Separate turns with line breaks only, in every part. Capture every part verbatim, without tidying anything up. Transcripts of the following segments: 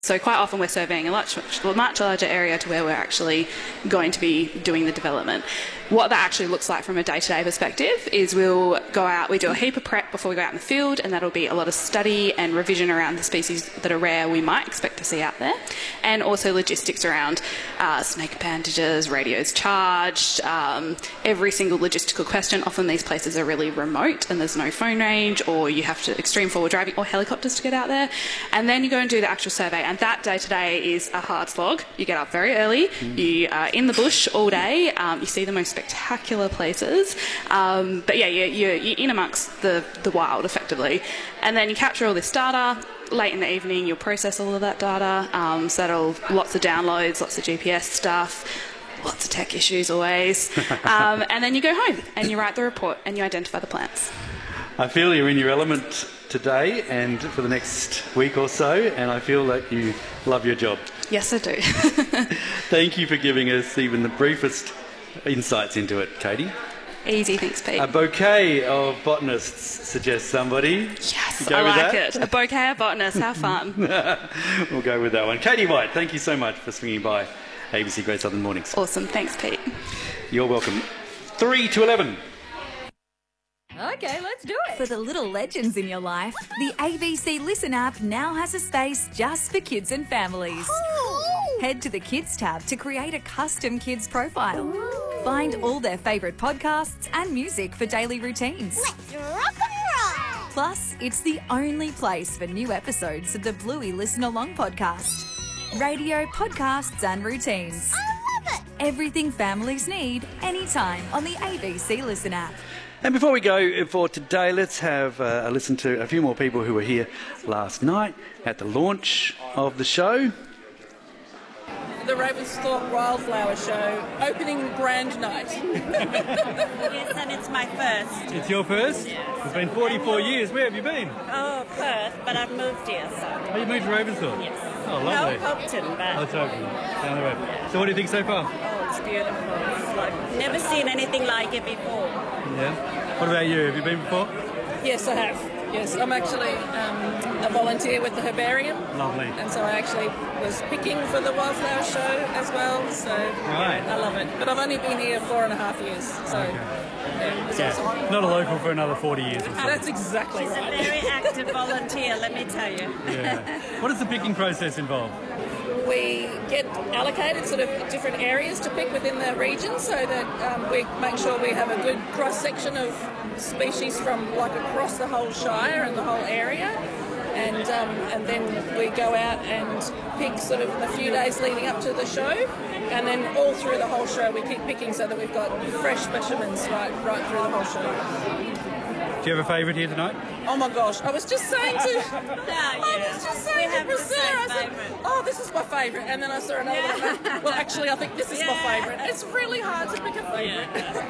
So quite often we're surveying a much, much larger area to where we're actually going to be doing the development. What that actually looks like from a day-to-day perspective is we'll go out, we do a heap of prep before we go out in the field, and that'll be a lot of study and revision around the species that are rare we might expect to see out there, and also logistics around uh, snake appendages, radios charged, um, every single logistical question. Often these places are really remote and there's no phone range, or you have to extreme forward driving or helicopters to get out there, and then you go and do the actual survey. And that day-to-day is a hard slog. You get up very early, mm. you are in the bush all day, um, you see the most spectacular places, um, but yeah, you're, you're, you're in amongst the, the wild, effectively. And then you capture all this data. Late in the evening, you'll process all of that data, um, so that'll, lots of downloads, lots of G P S stuff, lots of tech issues always, um, and then you go home and you write the report and you identify the plants.
I feel you're in your element today and for the next week or so, and I feel that you love your job.
Yes, I do.
Thank you for giving us even the briefest insights into it, Katie.
Easy, thanks, Pete.
A bouquet of botanists suggests somebody.
Yes, I like it. A bouquet of botanists, how fun.
We'll go with that one. Katie White, thank you so much for swinging by A B C Great Southern Mornings.
Awesome, thanks, Pete.
You're welcome. three to eleven.
Okay, let's do it. For the little legends in your life, the A B C Listen app now has a space just for kids and families. Ooh. Head to the Kids tab to create a custom kids profile. Ooh. Find all their favourite podcasts and music for daily routines.
Let's rock and roll!
Plus, it's the only place for new episodes of the Bluey Listen Along podcast. Radio, podcasts and routines.
I love it!
Everything families need, anytime on the A B C Listen app.
And before we go for today, let's have uh, a listen to a few more people who were here last night at the launch of the show.
The Ravensthorpe Wildflower Show, opening grand night.
Yes, and it's my first.
It's your first?
Yes.
It's been forty-four years. Where have you been?
Oh, Perth, but I've moved here, so...
Oh, you moved to Ravensthorpe?
Yes.
Oh, lovely.
No, Hopton, but...
Oh, it's Hopton, down the road. So what do you think so far?
Oh, it's beautiful. It's like, never seen anything like it before.
Yeah. What about you? Have you been before?
Yes, I have. Yes, I'm actually um, a volunteer with the herbarium.
Lovely.
And so I actually was picking for the Wildflower Show as well, so
right.
I love it. But I've only been here four and a half years, so
okay.
yeah, it's
yeah.
awesome.
Not a local for another forty years or so.
That's exactly
She's
right.
a very active volunteer, let me tell you.
Yeah. What does the picking process involve?
We get allocated sort of different areas to pick within the region so that um, we make sure we have a good cross-section of species from like across the whole shire and the whole area. And um, and then we go out and pick sort of a few days leading up to the show, and then all through the whole show we keep picking so that we've got fresh specimens right, right through the whole show.
Do you have a favourite here tonight?
Oh my gosh, I was just saying to,
yeah,
I was just saying to Priscilla, I said, oh, this is my favourite, and then I saw another
yeah.
one. Well, actually, I think this is
yeah.
my favourite. It's really hard to pick a favourite.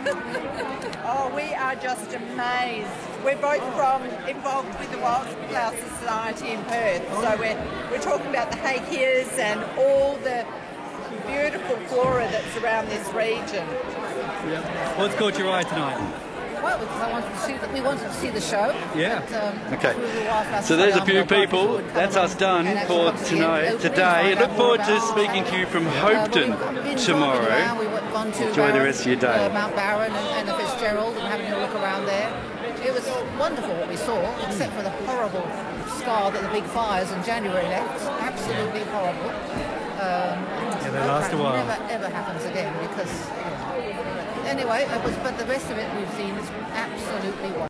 Yeah.
Oh, we are just amazed. We're both from involved with the Wildflower Society in Perth, so we're we're talking about the hakeas and all the beautiful flora that's around this region.
Yeah. What's caught your eye tonight?
Well, because I wanted to see that we wanted to see the show.
Yeah.
But, um,
okay. So there's a few people. That's us done for tonight, today. Look forward to speaking to you from Hopton tomorrow. Enjoy the rest of your day.
Mount Barron and, and the Fitzgerald and having a look around there. It was wonderful what we saw, except for the horrible scar that the big fires in January left. Absolutely horrible. Um,
yeah, they last a while.
It never ever happens again because. You know, Anyway, it was, but the rest of it we've seen is absolutely wonderful.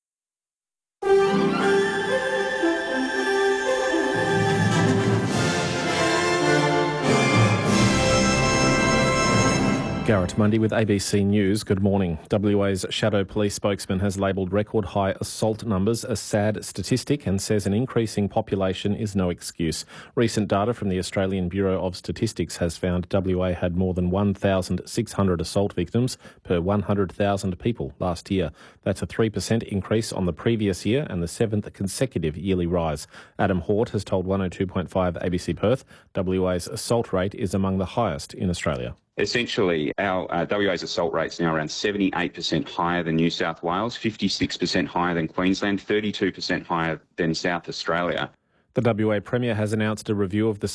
Garrett Mundy with A B C News. Good morning. W A's Shadow Police spokesman has labelled record high assault numbers a sad statistic and says an increasing population is no excuse. Recent data from the Australian Bureau of Statistics has found W A had more than one thousand six hundred assault victims per one hundred thousand people last year. That's a three percent increase on the previous year and the seventh consecutive yearly rise. Adam Hort has told one oh two point five A B C Perth W A's assault rate is among the highest in Australia.
Essentially, our uh, W A's assault rate's now around seventy-eight percent higher than New South Wales, fifty-six percent higher than Queensland, thirty-two percent higher than South Australia.
The W A Premier has announced a review of the